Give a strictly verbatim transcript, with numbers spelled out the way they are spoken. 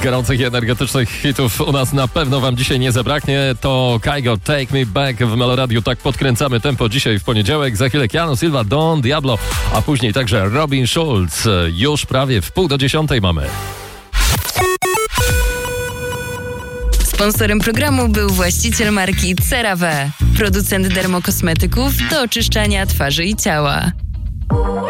gorących i energetycznych hitów u nas na pewno wam dzisiaj nie zabraknie. To Kygo, Take Me Back w Meloradiu. Tak podkręcamy tempo dzisiaj w poniedziałek. Za chwilę Keanu Silva, Don Diablo, a później także Robin Schulz. Już prawie w pół do dziesiątej mamy. Sponsorem programu był właściciel marki CeraVe, producent dermokosmetyków do oczyszczania twarzy i ciała.